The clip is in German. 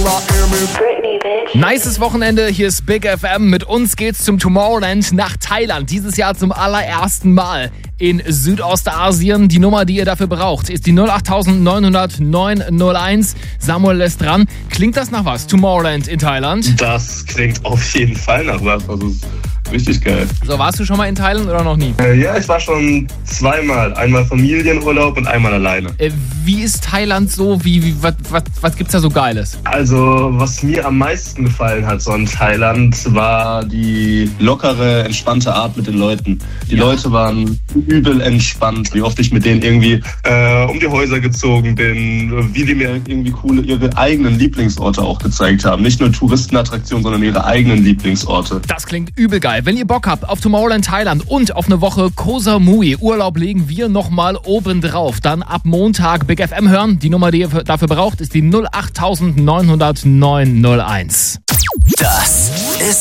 Britney, bitch. Nices Wochenende, hier ist Big FM. Mit uns geht's zum Tomorrowland nach Thailand. Dieses Jahr zum allerersten Mal in Südostasien. Die Nummer, die ihr dafür braucht, ist die 08900 901. Samuel lässt dran. Klingt das nach was? Tomorrowland in Thailand? Das klingt auf jeden Fall nach was. Also richtig geil. So, warst du schon mal in Thailand oder noch nie? Ja, ich war schon zweimal. Einmal Familienurlaub und einmal alleine. Wie ist Thailand so? Was gibt's da so Geiles? Also, was mir am meisten gefallen hat so in Thailand, war die lockere, entspannte Art mit den Leuten. Die Leute waren übel entspannt. Wie oft ich mit denen irgendwie um die Häuser gezogen bin, wie die mir irgendwie ihre eigenen Lieblingsorte auch gezeigt haben. Nicht nur Touristenattraktionen, sondern ihre eigenen Lieblingsorte. Das klingt übel geil. Wenn ihr Bock habt auf Tomorrowland Thailand und auf eine Woche Koh Samui Urlaub, legen wir nochmal oben drauf. Dann ab Montag Big FM hören. Die Nummer, die ihr dafür braucht, ist die 08900 901. Das ist